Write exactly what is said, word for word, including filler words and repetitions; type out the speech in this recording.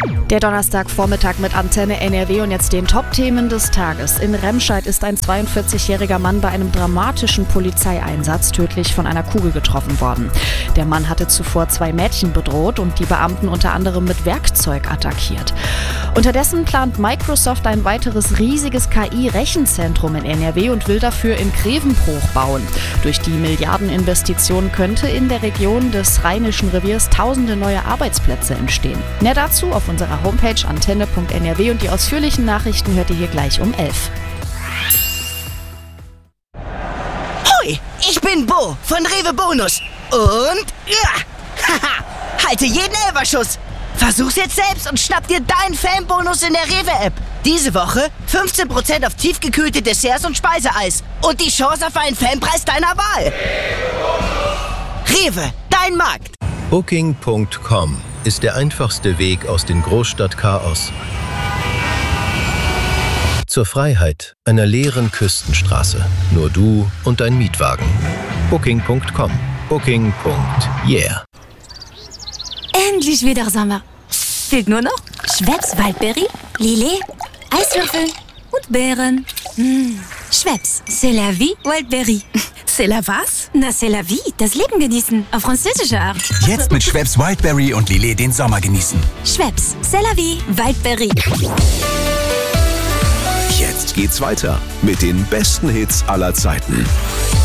Der Donnerstagvormittag mit Antenne N R W und jetzt den Top-Themen des Tages. In Remscheid ist ein zweiundvierzigjähriger Mann bei einem dramatischen Polizeieinsatz tödlich von einer Kugel getroffen worden. Der Mann hatte zuvor zwei Mädchen bedroht und die Beamten unter anderem mit Werkzeug attackiert. Unterdessen plant Microsoft ein weiteres riesiges K I-Rechenzentrum in N R W und will dafür in Grevenbroich bauen. Durch die Milliardeninvestition könnte in der Region des Rheinischen Reviers tausende neue Arbeitsplätze entstehen. Mehr dazu auf unserer Homepage antenne punkt n r w und die ausführlichen Nachrichten hört ihr hier gleich um elf. Hoi, ich bin Bo von Rewe Bonus und ja, haha, halte jeden Elferschuss. Versuch's jetzt selbst und schnapp dir deinen Fanbonus in der Rewe-App. Diese Woche fünfzehn Prozent auf tiefgekühlte Desserts und Speiseeis und die Chance auf einen Fanpreis deiner Wahl. Rewe, dein Markt. Booking Punkt com ist der einfachste Weg aus dem Großstadtchaos zur Freiheit einer leeren Küstenstraße. Nur du und dein Mietwagen. Booking Punkt com. Booking. Yeah. Endlich wieder Sommer. Fehlt nur noch Schweppes Waldberry, Lillet, Eiswürfel und Beeren. Mmh. Schweppes, c'est la vie, Waldberry. C'est la was? Na, c'est la vie, das Leben genießen, auf französische Art. Jetzt mit Schweppes Wildberry und Lillet den Sommer genießen. Schweppes, c'est la vie, Waldberry. Jetzt geht's weiter mit den besten Hits aller Zeiten.